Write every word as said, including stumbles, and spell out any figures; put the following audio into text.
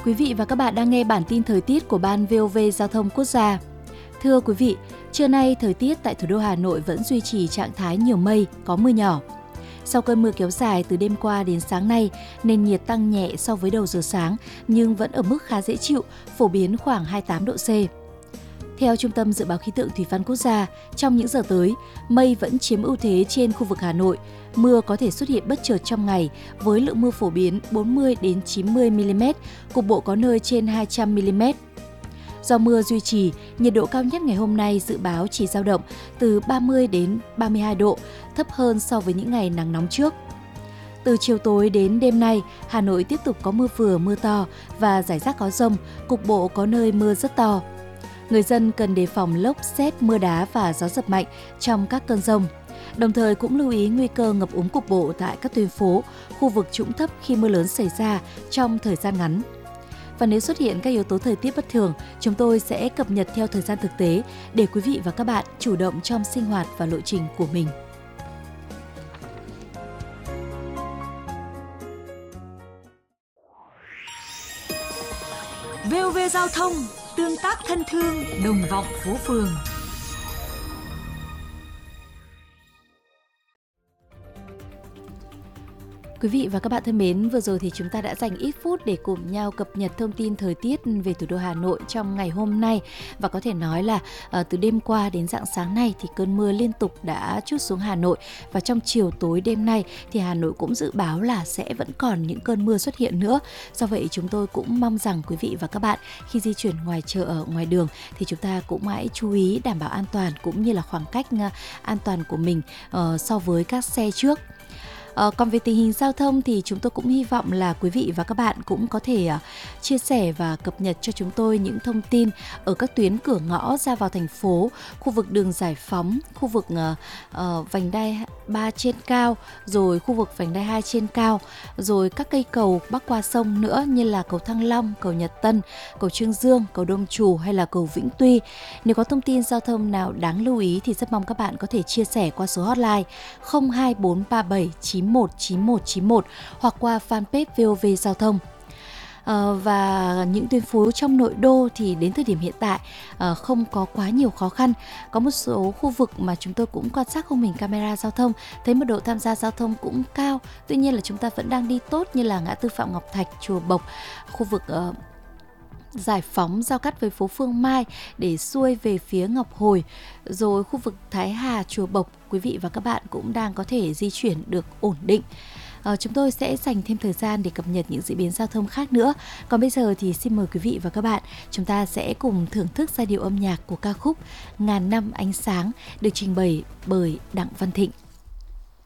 Quý vị và các bạn đang nghe bản tin thời tiết của Ban vê o vê Giao thông Quốc gia. Thưa quý vị, trưa nay thời tiết tại thủ đô Hà Nội vẫn duy trì trạng thái nhiều mây, có mưa nhỏ. Sau cơn mưa kéo dài từ đêm qua đến sáng nay, nền nhiệt tăng nhẹ so với đầu giờ sáng nhưng vẫn ở mức khá dễ chịu, phổ biến khoảng hai mươi tám độ C. Theo Trung tâm Dự báo Khí tượng Thủy văn Quốc gia, trong những giờ tới, mây vẫn chiếm ưu thế trên khu vực Hà Nội. Mưa có thể xuất hiện bất chợt trong ngày với lượng mưa phổ biến bốn mươi đến chín mươi mi-li-mét, cục bộ có nơi trên hai trăm mi-li-mét. Do mưa duy trì, nhiệt độ cao nhất ngày hôm nay dự báo chỉ dao động từ ba mươi đến ba mươi hai độ, thấp hơn so với những ngày nắng nóng trước. Từ chiều tối đến đêm nay, Hà Nội tiếp tục có mưa vừa mưa to và rải rác có dông, cục bộ có nơi mưa rất to. Người dân cần đề phòng lốc, sét, mưa đá và gió giật mạnh trong các cơn dông. Đồng thời cũng lưu ý nguy cơ ngập úng cục bộ tại các tuyến phố, khu vực trũng thấp khi mưa lớn xảy ra trong thời gian ngắn. Và nếu xuất hiện các yếu tố thời tiết bất thường, chúng tôi sẽ cập nhật theo thời gian thực tế để quý vị và các bạn chủ động trong sinh hoạt và lộ trình của mình. vê o vê Giao thông, tương tác thân thương, đồng vọng phố phường. Quý vị và các bạn thân mến, vừa rồi thì chúng ta đã dành ít phút để cùng nhau cập nhật thông tin thời tiết về thủ đô Hà Nội trong ngày hôm nay. Và có thể nói là uh, từ đêm qua đến rạng sáng nay thì cơn mưa liên tục đã trút xuống Hà Nội. Và trong chiều tối đêm nay thì Hà Nội cũng dự báo là sẽ vẫn còn những cơn mưa xuất hiện nữa. Do vậy chúng tôi cũng mong rằng quý vị và các bạn khi di chuyển ngoài chợ ở ngoài đường thì chúng ta cũng hãy chú ý đảm bảo an toàn cũng như là khoảng cách uh, an toàn của mình uh, so với các xe trước. Ờ, còn về tình hình giao thông thì chúng tôi cũng hy vọng là quý vị và các bạn cũng có thể uh, chia sẻ và cập nhật cho chúng tôi những thông tin ở các tuyến cửa ngõ ra vào thành phố, khu vực đường Giải Phóng, khu vực uh, uh, vành đai ba trên cao, rồi khu vực vành đai hai trên cao, rồi các cây cầu bắc qua sông nữa như là cầu Thăng Long, cầu Nhật Tân, cầu Trương Dương, cầu Đông Trù hay là cầu Vĩnh Tuy. Nếu có thông tin giao thông nào đáng lưu ý thì rất mong các bạn có thể chia sẻ qua số hotline không hai bốn ba bảy chín một chín một chín một hoặc qua fanpage vê o vê Giao thông. À, và những tuyến phố trong nội đô thì đến thời điểm hiện tại à, không có quá nhiều khó khăn. Có một số khu vực mà chúng tôi cũng quan sát khung hình camera giao thông, thấy mật độ tham gia giao thông cũng cao. Tuy nhiên là chúng ta vẫn đang đi tốt, như là ngã tư Phạm Ngọc Thạch, Chùa Bộc, khu vực uh, Giải Phóng giao cắt với phố Phương Mai để xuôi về phía Ngọc Hồi, rồi khu vực Thái Hà, Chùa Bộc, quý vị và các bạn cũng đang có thể di chuyển được ổn định. À, chúng tôi sẽ dành thêm thời gian để cập nhật những diễn biến giao thông khác nữa. Còn bây giờ thì xin mời quý vị và các bạn, chúng ta sẽ cùng thưởng thức giai điệu âm nhạc của ca khúc Ngàn năm ánh sáng được trình bày bởi Đặng Văn Thịnh.